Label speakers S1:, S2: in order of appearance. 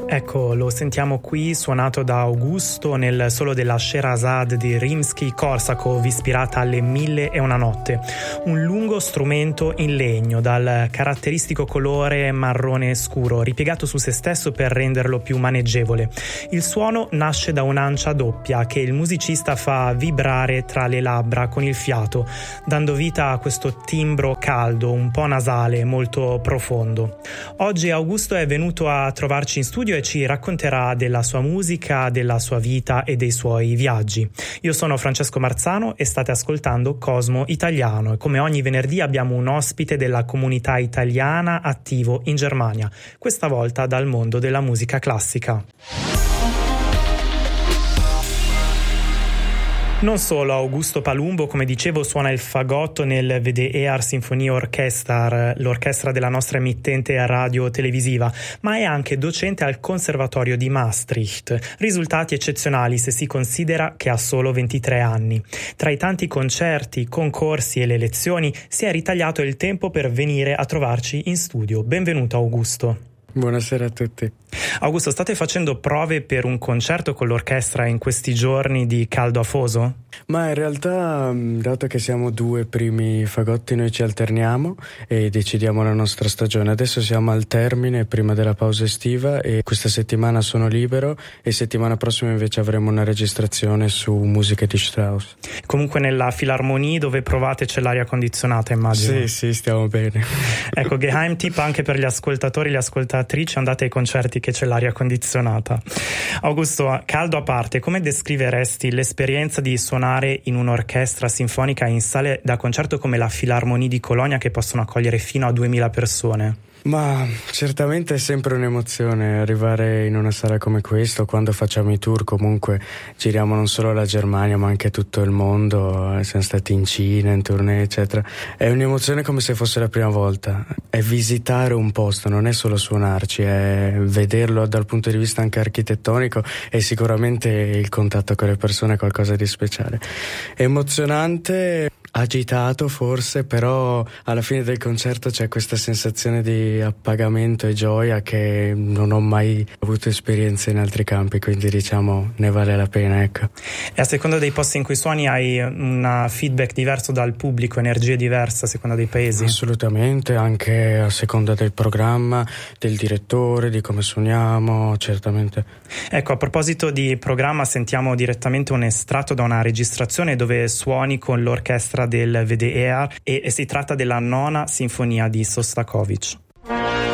S1: Ecco, lo sentiamo qui suonato da Augusto nel solo della Sherazad di Rimsky-Korsakov, ispirata alle 1001 notte. Un lungo strumento in legno dal caratteristico colore marrone scuro, ripiegato su se stesso per renderlo più maneggevole. Il suono nasce da un'ancia doppia che il musicista fa vibrare tra le labbra con il fiato, dando vita a questo timbro caldo, un po' nasale, molto profondo. Oggi Augusto è venuto a trovarci in studio e ci racconterà della sua musica, della sua vita e dei suoi viaggi. Io sono Francesco Marzano e state ascoltando Cosmo Italiano e come ogni venerdì abbiamo un ospite della comunità italiana attivo in Germania, questa volta dal mondo della musica classica. Non solo, Augusto Palumbo, come dicevo, suona il fagotto nel WDR Sinfonie Orchestra, l'orchestra della nostra emittente radio-televisiva, ma è anche docente al Conservatorio di Maastricht. Risultati eccezionali se si considera che ha solo 23 anni. Tra i tanti concerti, concorsi e le lezioni si è ritagliato il tempo per venire a trovarci in studio. Benvenuto Augusto.
S2: Buonasera a tutti.
S1: Augusto, state facendo prove per un concerto con l'orchestra in questi giorni di caldo afoso?
S2: Ma in realtà, dato che siamo due primi fagotti, noi ci alterniamo e decidiamo la nostra stagione. Adesso siamo al termine, prima della pausa estiva, e questa settimana sono libero e settimana prossima invece avremo una registrazione su musiche di Strauss.
S1: Comunque nella Filarmonie dove provate c'è l'aria condizionata, immagino.
S2: Sì, stiamo bene.
S1: Ecco, geheim tip anche per gli ascoltatori e le ascoltatrici: andate ai concerti che c'è l'aria condizionata. Augusto, caldo a parte, come descriveresti l'esperienza di suonare in un'orchestra sinfonica in sale da concerto come la Filarmonie di Colonia, che possono accogliere fino a 2000 persone?
S2: Ma certamente è sempre un'emozione arrivare in una sala come questo. Quando facciamo i tour comunque giriamo non solo la Germania ma anche tutto il mondo, siamo stati in Cina, in tournée eccetera. È un'emozione come se fosse la prima volta, è visitare un posto, non è solo suonarci, è vederlo dal punto di vista anche architettonico e sicuramente il contatto con le persone è qualcosa di speciale. È emozionante, agitato forse, però alla fine del concerto c'è questa sensazione di appagamento e gioia che non ho mai avuto esperienze in altri campi, quindi diciamo ne vale la pena, ecco.
S1: E a seconda dei posti in cui suoni hai un feedback diverso dal pubblico, energie diverse a seconda dei paesi?
S2: Assolutamente, anche a seconda del programma, del direttore, di come suoniamo, certamente.
S1: Ecco, a proposito di programma, sentiamo direttamente un estratto da una registrazione dove suoni con l'orchestra del WDR e si tratta della 9ª sinfonia di Sostakovich.